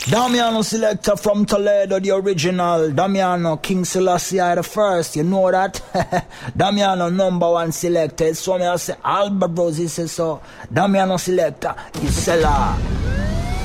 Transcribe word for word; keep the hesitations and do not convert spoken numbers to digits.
Damiano selector from Toledo, the original. Damiano, King Selassie the first. You know that? Damiano number one selector. So me I say Albert Bros, he says so. Damiano selector, Isela.